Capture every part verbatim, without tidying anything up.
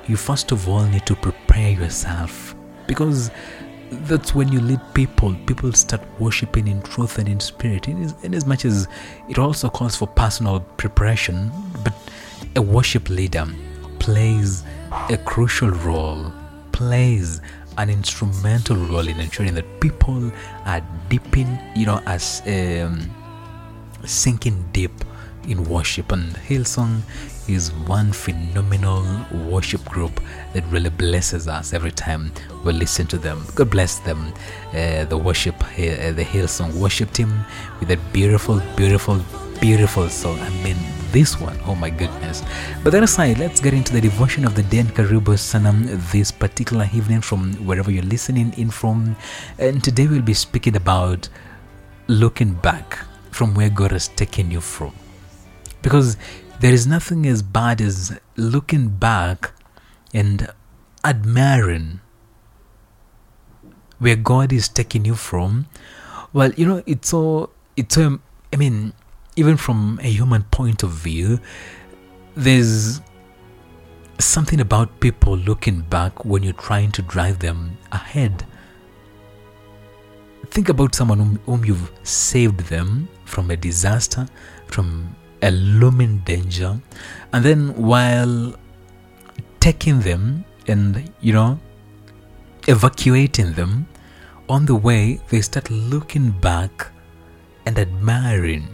you first of all need to prepare yourself, because that's when you lead people. People start worshiping in truth and in spirit. In as, in as much as it also calls for personal preparation, but a worship leader plays a crucial role, plays an instrumental role in ensuring that people are dipping, you know, as um, sinking deep in worship. And Hillsong is one phenomenal worship group that really blesses us every time we listen to them. God bless them. Uh, the worship, uh, the Hillsong worship team with that beautiful, beautiful, beautiful song. I mean, this one, oh my goodness. But that aside, let's get into the devotion of the day and Karibu Sanam this particular evening from wherever you're listening in from. And today we'll be speaking about looking back from where God has taken you from. Because there is nothing as bad as looking back and admiring where God is taking you from. Well, you know, it's so, it's so, I mean, even from a human point of view, there's something about people looking back when you're trying to drive them ahead. Think about someone whom, whom you've saved them from a disaster, from a looming danger, and then while taking them and, you know, evacuating them, on the way they start looking back and admiring.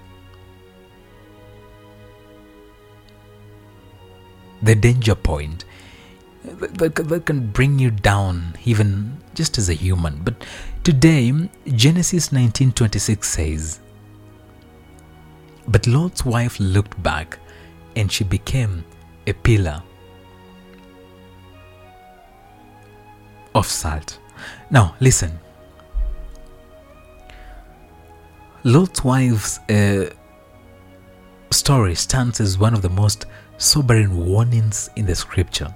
The danger point that, that can bring you down even just as a human. But today, Genesis nineteen twenty-six says, "But Lot's wife looked back, and she became a pillar of salt." Now, listen. Lot's wife's uh, story stands as one of the most sobering warnings in the scripture.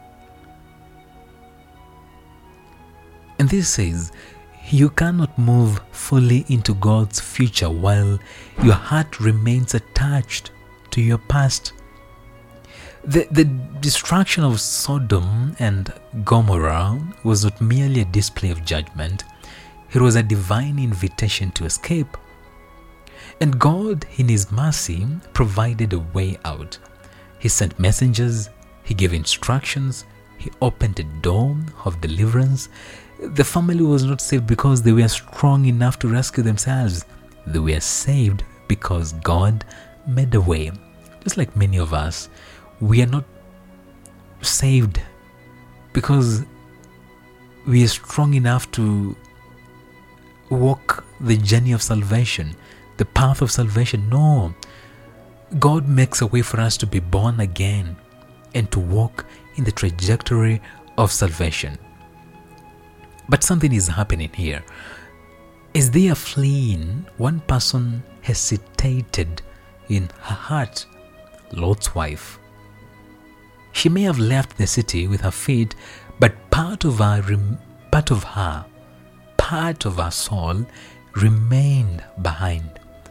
And this says, you cannot move fully into God's future while your heart remains attached to your past. The, the destruction of Sodom and Gomorrah was not merely a display of judgment, it was a divine invitation to escape. And God, in His mercy, provided a way out. He sent messengers, He gave instructions, He opened a door of deliverance. The family was not saved because they were strong enough to rescue themselves. They were saved because God made a way. Just like many of us, we are not saved because we are strong enough to walk the journey of salvation, the path of salvation. No. God makes a way for us to be born again and to walk in the trajectory of salvation. But something is happening here. As they are fleeing, one person hesitated in her heart, Lot's wife. She may have left the city with her feet, but part of her, part of her, part of her soul remained behind.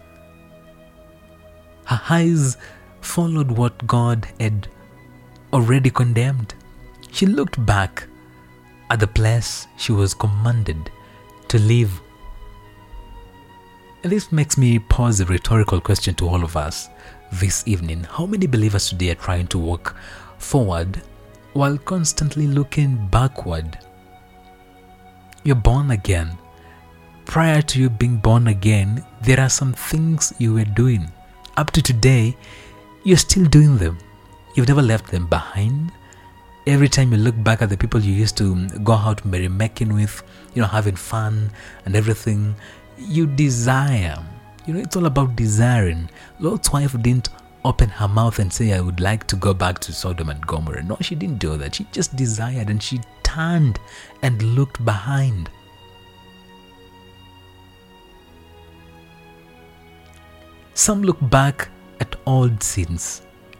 Her eyes followed what God had already condemned. She looked back at the place she was commanded to live. And this makes me pose a rhetorical question to all of us this evening. How many believers today are trying to walk forward while constantly looking backward? You're born again. Prior to you being born again, there are some things you were doing. Up to today, you're still doing them. You've never left them behind. Every time you look back at the people you used to go out merrymaking with, you know, having fun and everything, you desire. You know, it's all about desiring. Lot's wife didn't open her mouth and say, I would like to go back to Sodom and Gomorrah. No, she didn't do that. She just desired, and she turned and looked behind. Some look back at old sins.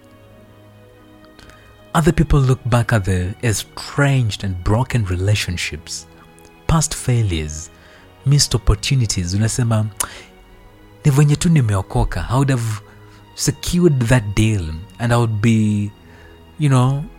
Other people look back at the estranged and broken relationships, past failures, missed opportunities. Unasema, ni venye tu nimeokoka, I would have secured that deal and I would be, you know,